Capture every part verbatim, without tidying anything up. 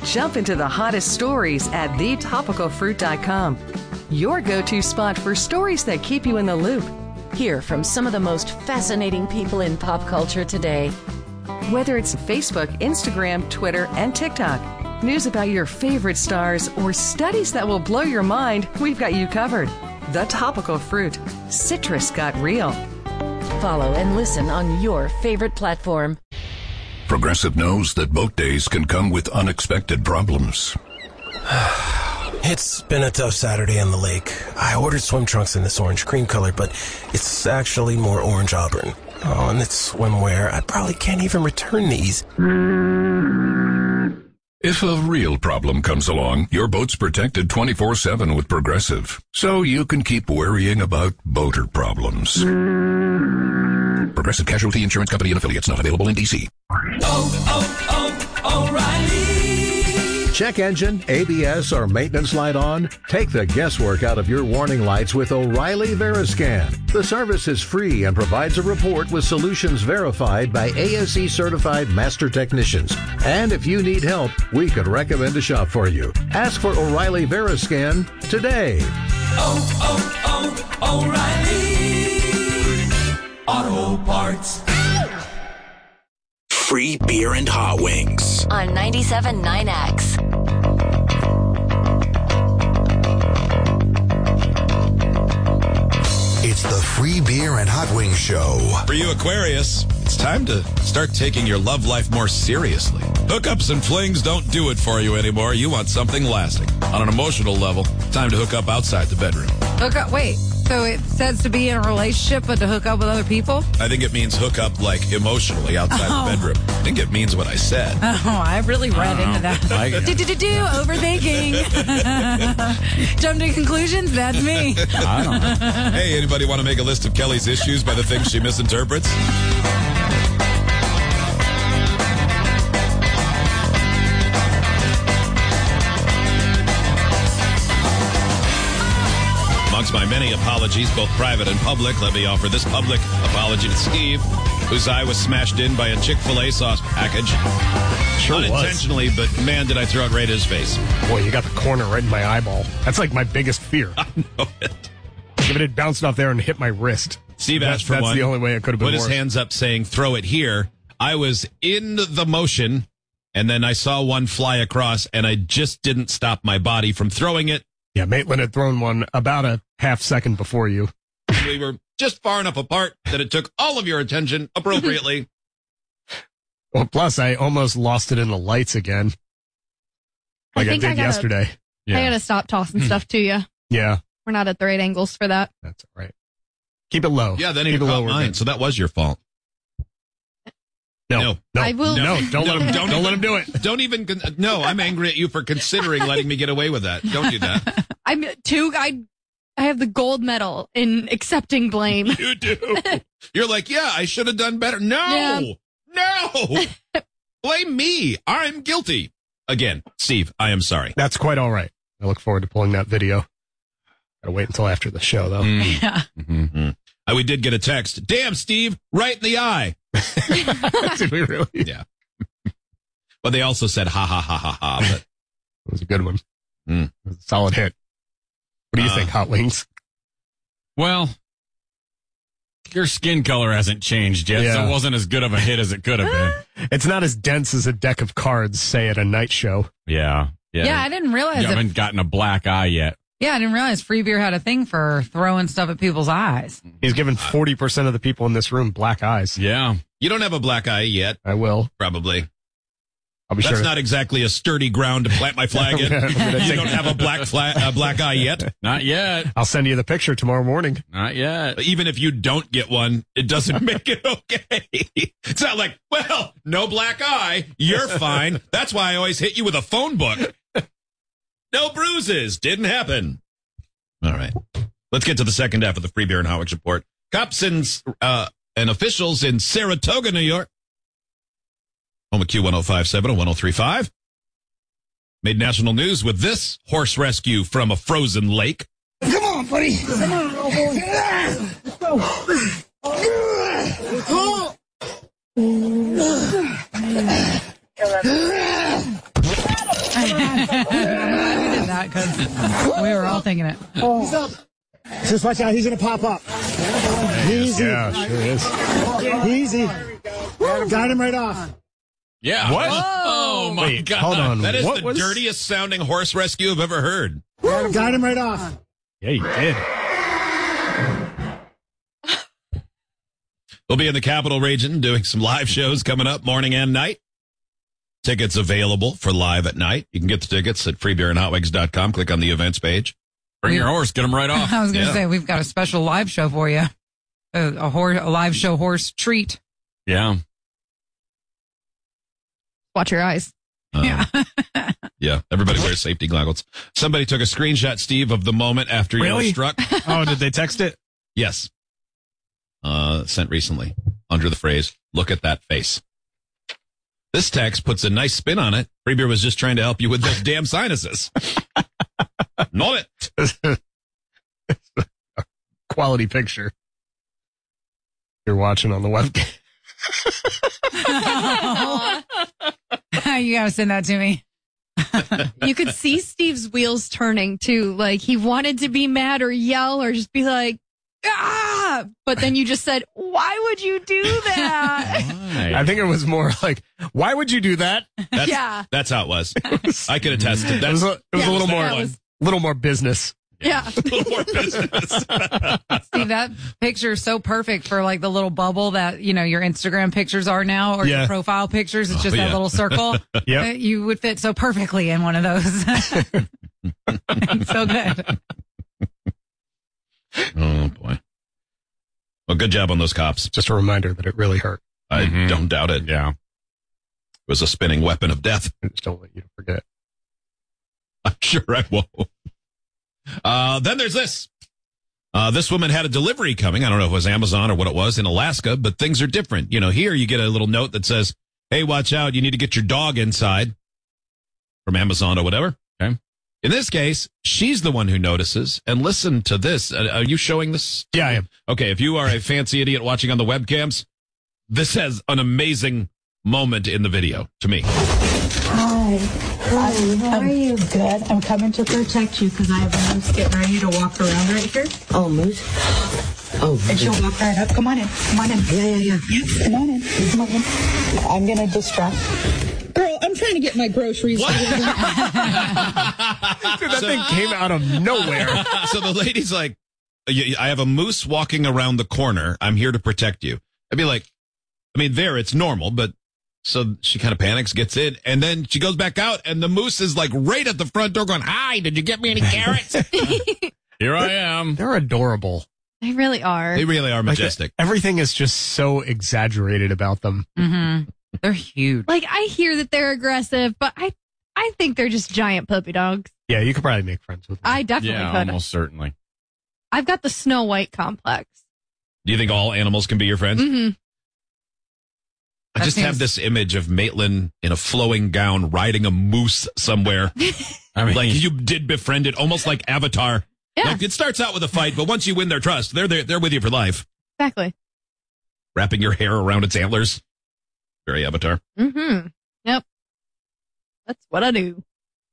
jump into the hottest stories at the topical fruit dot com. Your go-to spot for stories that keep you in the loop. Hear from some of the most fascinating people in pop culture today. Whether it's Facebook, Instagram, Twitter, and TikTok, news about your favorite stars, or studies that will blow your mind, we've got you covered. The Topical Fruit. Citrus got real. Follow and listen on your favorite platform. Progressive knows that boat days can come with unexpected problems. It's been a tough Saturday on the lake. I ordered swim trunks in this orange cream color, but it's actually more orange auburn. Oh, and it's swimwear. I probably can't even return these. If a real problem comes along, your boat's protected twenty-four seven with Progressive, so you can keep worrying about boater problems. Progressive Casualty Insurance Company and affiliates, not available in D C. Oh, oh, oh, O'Reilly. Check engine, A B S, or maintenance light on? Take the guesswork out of your warning lights with O'Reilly Veriscan. The service is free and provides a report with solutions verified by A S E-certified master technicians. And if you need help, we could recommend a shop for you. Ask for O'Reilly Veriscan today. Oh, oh, oh, O'Reilly Auto Parts. Free beer and hot wings on ninety-seven point nine X. It's the Free Beer and Hot Wings Show. For you, Aquarius, it's time to start taking your love life more seriously. Hookups and flings don't do it for you anymore. You want something lasting. On an emotional level, time to hook up outside the bedroom. Hook up, wait. So it says to be in a relationship, but to hook up with other people? I think it means hook up, like, emotionally outside oh. the bedroom. I think it means what I said. Oh, I really read I into that. I, Do-do-do-do, overthinking. Jump to conclusions? That's me. I don't know. Hey, anybody want to make a list of Kelly's issues by the things she misinterprets? Amongst my many apologies, both private and public, let me offer this public apology to Steve, whose eye was smashed in by a Chick-fil-A sauce package. Sure Unintentionally, was. but man, did I throw it right at his face. Boy, you got the corner right in my eyeball. That's like my biggest fear. I know it. If it had bounced off there and hit my wrist. Steve that, asked for that's one. That's the only way it could have been Put worse. his hands up saying, throw it here. I was in the motion, and then I saw one fly across, and I just didn't stop my body from throwing it. Yeah, Maitland had thrown one about a half second before you. We were just far enough apart that it took all of your attention appropriately. Well, plus I almost lost it in the lights again. Like I, I did I gotta, yesterday. Yeah. I gotta stop tossing stuff to you. Yeah. We're not at the right angles for that. That's all right. Keep it low. Yeah, then Keep he it caught low. mine, so that was your fault. No, no, no, I will. No, don't no, let him. Don't, don't let him do it. Don't even. No, I'm angry at you for considering letting me get away with that. Don't do that. I'm too. I. I have the gold medal in accepting blame. You do. You're like, yeah, I should have done better. No, yeah. no. Blame me. I'm guilty. Again, Steve, I am sorry. That's quite all right. I look forward to pulling that video. Gotta wait until after the show, though. Mm. Yeah. Mm-hmm. Uh, we did get a text. Damn, Steve, right in the eye. Did we really? Yeah. But they also said ha ha ha ha ha. But it was a good one. Mm. It was a solid hit. What do you uh, think, Hot Wings? Well, your skin color hasn't changed yet, yeah. so it wasn't as good of a hit as it could have been. It's not as dense as a deck of cards, say, at a night show. Yeah. Yeah, yeah I didn't realize You it. haven't gotten a black eye yet. Yeah, I didn't realize Free Beer had a thing for throwing stuff at people's eyes. He's given forty percent of the people in this room black eyes. Yeah. You don't have a black eye yet. I will. Probably. I'll be That's sure. not exactly a sturdy ground to plant my flag in. You don't have a black fla- uh, black eye yet? Not yet. I'll send you the picture tomorrow morning. Not yet. Even if you don't get one, it doesn't make it okay. It's not like, well, no black eye. You're fine. That's why I always hit you with a phone book. No bruises. Didn't happen. All right. Let's get to the second half of the Free Beer and Hot Wings report. Cops and, uh, and officials in Saratoga, New York, home of Q one oh five point seven and one oh three point five, made national news with this horse rescue from a frozen lake. Come on, buddy. Come on, old boy. Let's go. because we were all thinking it. He's up. Just watch out. He's going to pop up. Easy. Yeah, sure is. Easy. Got him right off. Yeah. What? Oh, my Wait, God. hold on. That is What the was- dirtiest sounding horse rescue I've ever heard. Got him right off. Yeah, you did. We'll be in the Capital Region doing some live shows coming up morning and night. Tickets available for live at night. You can get the tickets at free beer and hot wings dot com. Click on the events page. Bring your horse. Get them right off. I was going to Yeah. say, we've got a special live show for you. A, a, horse, a live show horse treat. Yeah. Watch your eyes. Um, Yeah. Yeah. Everybody wears safety goggles. Somebody took a screenshot, Steve, of the moment after you were Really? struck. Oh, did they text it? Yes. Uh, sent recently under the phrase, look at that face. This text puts a nice spin on it. Free Beer was just trying to help you with those damn sinuses. Not it. Quality picture. You're watching on the webcam. You got to send that to me. You could see Steve's wheels turning too. Like he wanted to be mad or yell or just be like, ah! But then you just said, why would you do that? I think it was more like, why would you do that? That's, Yeah. That's how it was. I could attest to It that. was a, it was Yeah, a little that more, was- little more business. Yeah. A little more business. Steve, that picture is so perfect for like the little bubble that, you know, your Instagram pictures are now or Yeah. your profile pictures. It's just Oh, that yeah. little circle. Yep. Uh, You would fit so perfectly in one of those. It's so good. Oh, boy. Well, good job on those cops. Just a reminder that it really hurt. I Mhm. don't doubt it. Yeah. It was a spinning weapon of death. I just don't want you to forget. I'm sure I won't. Uh, then there's this. Uh, this woman had a delivery coming. I don't know if it was Amazon or what it was in Alaska, but things are different. You know, here you get a little note that says, hey, watch out. You need to get your dog inside from Amazon or whatever. Okay. In this case, she's the one who notices. And listen to this. Uh, are you showing this? Yeah, I am. Okay. If you are a fancy idiot watching on the webcams, this has an amazing moment in the video to me. Hi. Hi, how are you? Good. I'm coming to protect you because I have a moose getting ready to walk around right here. Oh, moose? Oh, And she'll walk right up. Come on in. Come on in. yeah, yeah, yeah. Yes, come on in. Come on in. I'm going to distract. Girl, I'm trying to get my groceries. Dude, that thing came out of nowhere. So the lady's like, I have a moose walking around the corner. I'm here to protect you. I'd be like, I mean, there it's normal, but so she kind of panics, gets in, and then she goes back out, and the moose is like right at the front door going, hi, did you get me any carrots? Here I am. They're adorable. They really are. They really are majestic. Like, everything is just so exaggerated about them. Mm-hmm. They're huge. Like I hear that they're aggressive, but I I think they're just giant puppy dogs. Yeah, you could probably make friends with them. I definitely Yeah, could. almost certainly. I've got the Snow White complex. Do you think all animals can be your friends? Mm-hmm. I That just have seems- this image of Maitland in a flowing gown riding a moose somewhere. I mean, Like you did befriend it, almost like Avatar. Yeah. Like it starts out with a fight, but once you win their trust, they're there, they're with you for life. Exactly. Wrapping your hair around its antlers. Very Avatar. Mm-hmm. Yep. That's what I do.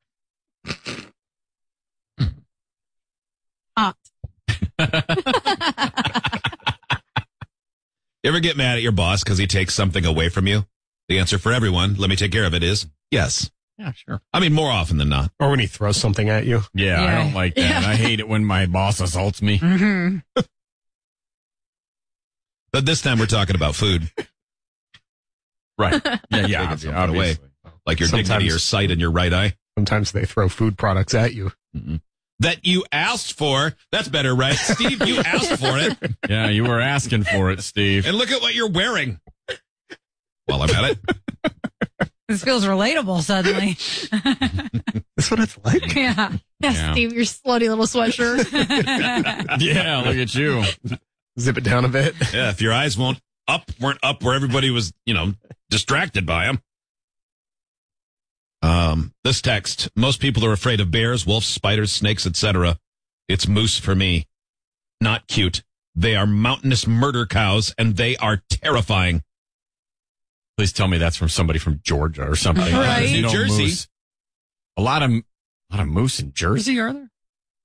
Hot. You ever get mad at your boss because he takes something away from you? The answer for everyone, let me take care of it, is yes. yeah, sure. I mean, more often than not. Or when he throws something at you. Yeah, Yeah. I don't like that. Yeah. I hate it when my boss assaults me. Mm-hmm. But this time we're talking about food, Right. Yeah, yeah, Taking something away. obviously. like your Sometimes- dignity, your sight, and your right eye. Sometimes they throw food products at you. Mm-hmm. That you asked for. That's better, right? Steve, you asked for it. Yeah, you were asking for it, Steve. And look at what you're wearing. While I'm at it. This feels relatable suddenly. That's what it's like. Yeah. Yeah, Yeah. Steve, your slutty little sweatshirt. Yeah, look at you. Zip it down a bit. Yeah, if your eyes won't up, weren't up where everybody was, you know, distracted by them. Um, this text, most people are afraid of bears, wolves, spiders, snakes, et cetera. It's moose for me. Not cute. They are mountainous murder cows, and they are terrifying. Please tell me that's from somebody from Georgia or something. Right. You know, New Jersey. moose- A lot of A lot of moose in Jersey, are there?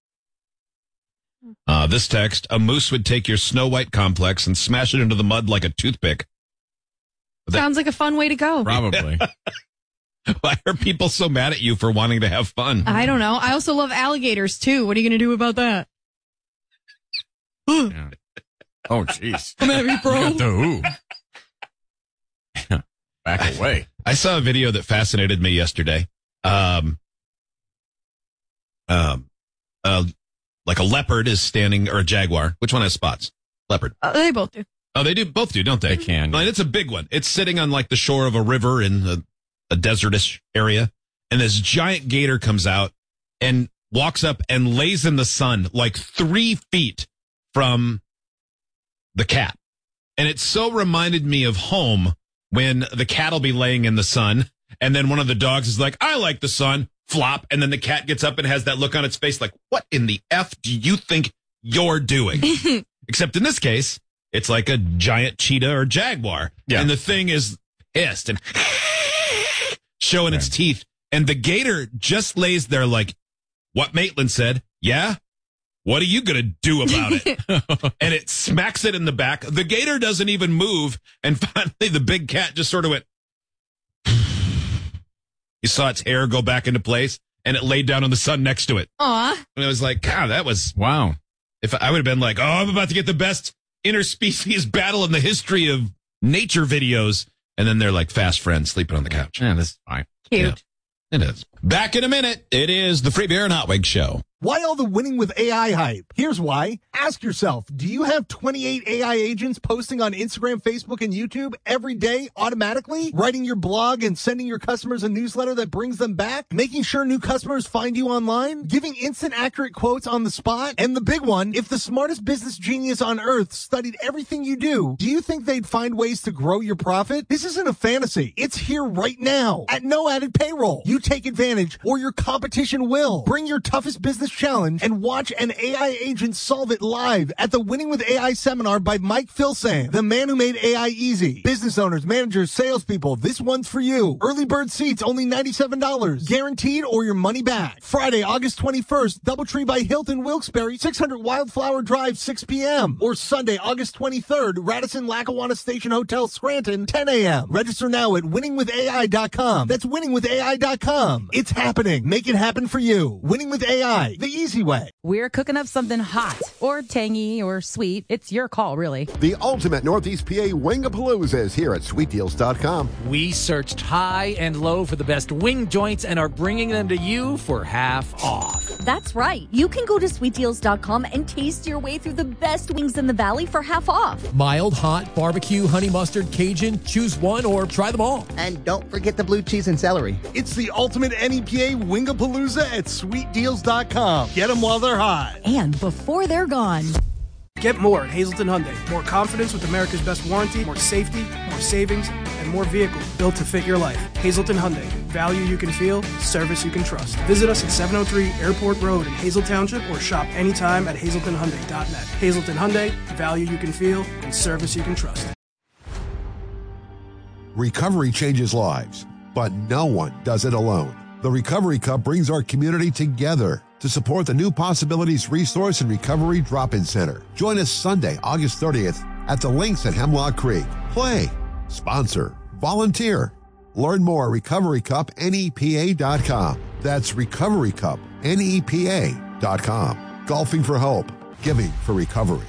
Uh, this text, a moose would take your Snow White complex and smash it into the mud like a toothpick. That, Sounds like a fun way to go. Probably. Why are people so mad at you for wanting to have fun? I don't know. I also love alligators, too. What are you going to do about that? Yeah. Oh, jeez. I'm at me, bro. You got the ooh. Back away. I saw a video that fascinated me yesterday. Um, um, uh, like a leopard is standing, or a jaguar. Which one has spots? Leopard. Uh, they both do. Oh, they do. Both do, don't they? They can. I mean, it's a big one. It's sitting on like the shore of a river in a, a desertish area. And this giant gator comes out and walks up and lays in the sun like three feet from the cat. And it so reminded me of home when the cat will be laying in the sun. And then one of the dogs is like, I like the sun. Flop. And then the cat gets up and has that look on its face like, what in the F do you think you're doing? Except in this case, it's like a giant cheetah or jaguar. Yeah. And the thing is pissed and showing its teeth. And the gator just lays there like, what Maitland said, yeah? What are you going to do about it? And it smacks it in the back. The gator doesn't even move. And finally, the big cat just sort of went. You saw its hair go back into place, and it laid down in the sun next to it. Aw. And I was like, God, that was... Wow. If I would have been like, oh, I'm about to get the best interspecies battle in the history of nature videos. And then they're like fast friends sleeping on the couch. Yeah, this is fine. Cute. Yeah, it is. Back in a minute. It is the Free Beer and Hot Wings Show. Why all the winning with A I hype? Here's why. Ask yourself, do you have twenty-eight A I agents posting on Instagram, Facebook, and YouTube every day automatically? Writing your blog and sending your customers a newsletter that brings them back? Making sure new customers find you online? Giving instant accurate quotes on the spot? And the big one, if the smartest business genius on earth studied everything you do, do you think they'd find ways to grow your profit? This isn't a fantasy. It's here right now at no added payroll. You take advantage or your competition will. Bring your toughest business challenge and watch an A I agent solve it live at the Winning with A I seminar by Mike Filsaime, the man who made A I easy. Business owners, managers, salespeople, this one's for you. Early bird seats, only ninety-seven dollars. Guaranteed or your money back. Friday, August twenty-first, Doubletree by Hilton Wilkes-Barre, six hundred Wildflower Drive, six p.m. Or Sunday, August twenty-third, Radisson Lackawanna Station Hotel, Scranton, ten a.m. Register now at winning with A I dot com. That's winning with A I dot com. It's happening. Make it happen for you. Winning with A I, the easy way. We're cooking up something hot or tangy or sweet. It's your call, really. The ultimate Northeast P A Wingapalooza is here at sweet deals dot com. We searched high and low for the best wing joints and are bringing them to you for half off. That's right. You can go to sweet deals dot com and taste your way through the best wings in the valley for half off. Mild, hot, barbecue, honey mustard, Cajun. Choose one or try them all. And don't forget the blue cheese and celery. It's the ultimate N E P A Wingapalooza at sweet deals dot com. Get them while they're hot. And before they're gone. Get more at Hazleton Hyundai. More confidence with America's best warranty, more safety, more savings, and more vehicles built to fit your life. Hazleton Hyundai. Value you can feel, service you can trust. Visit us at seven oh three Airport Road in Hazel Township or shop anytime at hazleton hyundai dot net. Hazleton Hyundai. Value you can feel and service you can trust. Recovery changes lives, but no one does it alone. The Recovery Cup brings our community together to support the New Possibilities Resource and Recovery Drop-In Center. Join us Sunday, August thirtieth at the Links at Hemlock Creek. Play, sponsor, volunteer. Learn more at recovery cup N E P A dot com. That's recovery cup N E P A dot com. Golfing for hope, giving for recovery.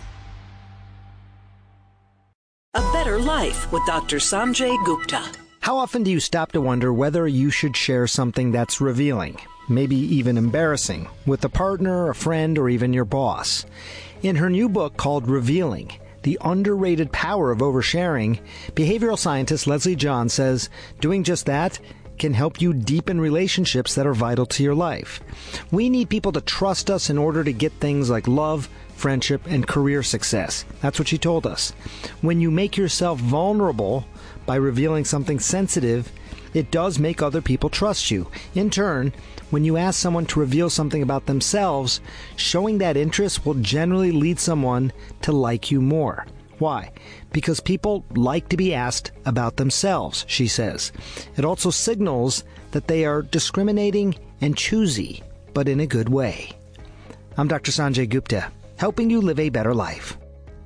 A Better Life with Doctor Sanjay Gupta. How often do you stop to wonder whether you should share something that's revealing, maybe even embarrassing, with a partner, a friend, or even your boss? In her new book called Revealing, The Underrated Power of Oversharing, behavioral scientist Leslie John says doing just that can help you deepen relationships that are vital to your life. We need people to trust us in order to get things like love, friendship, and career success. That's what she told us. When you make yourself vulnerable by revealing something sensitive, it does make other people trust you. In turn, when you ask someone to reveal something about themselves, showing that interest will generally lead someone to like you more. Why? Because people like to be asked about themselves, she says. It also signals that they are discriminating and choosy. but in a good way. I'm Doctor Sanjay Gupta, helping you live a better life.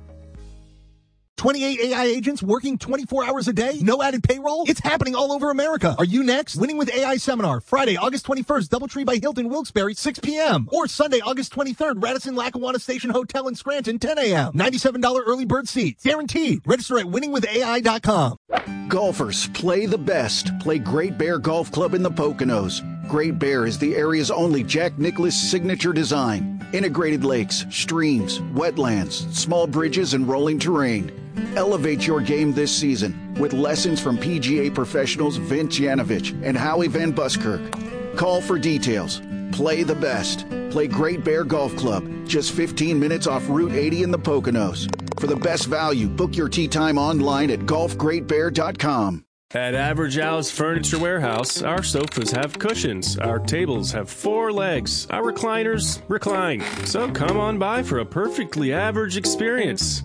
twenty-eight A I agents working twenty-four hours a day? No added payroll? It's happening all over America. Are you next? Winning with A I Seminar, Friday, August twenty-first, Doubletree by Hilton, Wilkes-Barre, six p.m. Or Sunday, August twenty-third, Radisson Lackawanna Station Hotel in Scranton, ten a.m. ninety-seven dollars early bird seats. Guaranteed. Register at winning with A I dot com. Golfers, play the best. Play Great Bear Golf Club in the Poconos. Great Bear is the area's only Jack Nicklaus signature design. Integrated lakes, streams, wetlands, small bridges, and rolling terrain. Elevate your game this season with lessons from P G A professionals Vince Yanovich and Howie Van Buskirk. Call for details. Play the best. Play Great Bear Golf Club, just fifteen minutes off Route eighty in the Poconos. For the best value, book your tee time online at golf great bear dot com. At Average Al's Furniture Warehouse, our sofas have cushions, our tables have four legs, our recliners recline. So come on by for a perfectly average experience.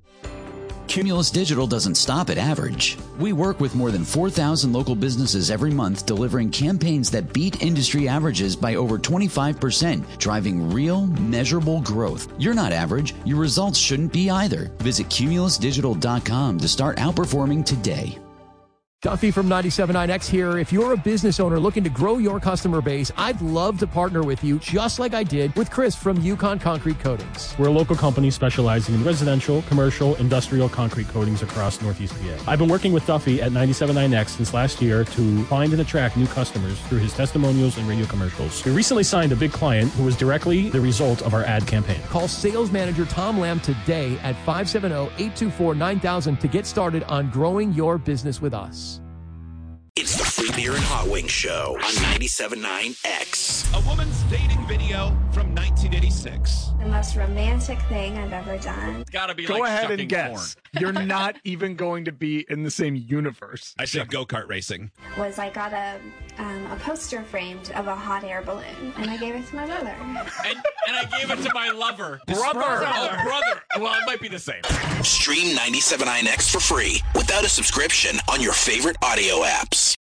Cumulus Digital doesn't stop at average. We work with more than four thousand local businesses every month, delivering campaigns that beat industry averages by over twenty-five percent, driving real, measurable growth. You're not average. Your results shouldn't be either. Visit cumulus digital dot com to start outperforming today. Duffy from ninety-seven point nine X here. If you're a business owner looking to grow your customer base, I'd love to partner with you just like I did with Chris from Yukon Concrete Coatings. We're a local company specializing in residential, commercial, industrial concrete coatings across Northeast P A. I've been working with Duffy at ninety-seven point nine X since last year to find and attract new customers through his testimonials and radio commercials. We recently signed a big client who was directly the result of our ad campaign. Call sales manager Tom Lamb today at five seven zero, eight two four, nine thousand to get started on growing your business with us. It's the Free Beer and Hot Wings Show on ninety-seven point nine X. A woman's dating video from nineteen eighty-six. The most romantic thing I've ever done. It's gotta be Go like ahead shucking and guess. corn. You're not even going to be in the same universe. I said go-kart racing. Was I got a um, a poster framed of a hot air balloon, and I gave it to my mother. And, and I gave it to my lover. Brother. Oh, brother. Well, it might be the same. Stream ninety-seven point nine X for free without a subscription on your favorite audio apps.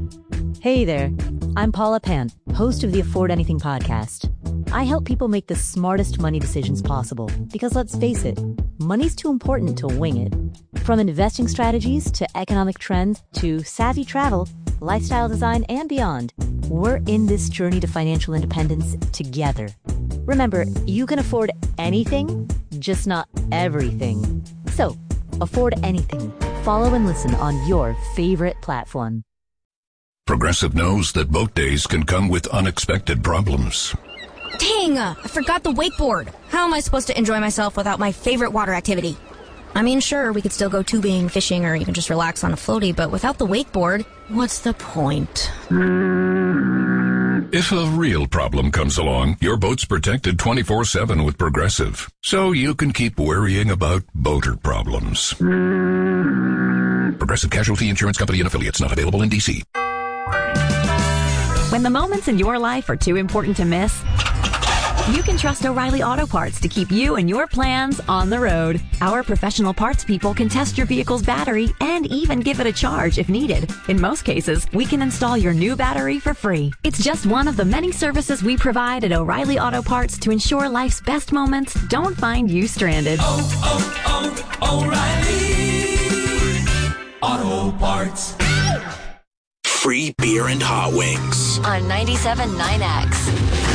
Hey there, I'm Paula Pant, host of the Afford Anything podcast. I help people make the smartest money decisions possible because, let's face it, money's too important to wing it. From investing strategies to economic trends to savvy travel, lifestyle design, and beyond, we're in this journey to financial independence together. Remember, you can afford anything, just not everything. So, afford anything. Follow and listen on your favorite platform. Progressive knows that boat days can come with unexpected problems. Dang, I forgot the wakeboard. How am I supposed to enjoy myself without my favorite water activity? I mean, sure, we could still go tubing, fishing, or even just relax on a floaty, but without the wakeboard, what's the point? If a real problem comes along, your boat's protected twenty-four seven with Progressive, so you can keep worrying about boater problems. Progressive Casualty Insurance Company and Affiliates, not available in D C. When the moments in your life are too important to miss, you can trust O'Reilly Auto Parts to keep you and your plans on the road. Our professional parts people can test your vehicle's battery and even give it a charge if needed. In most cases, we can install your new battery for free. It's just one of the many services we provide at O'Reilly Auto Parts to ensure life's best moments don't find you stranded. Oh, oh, oh, O'Reilly Auto Parts. Free beer and hot wings on ninety-seven point nine X.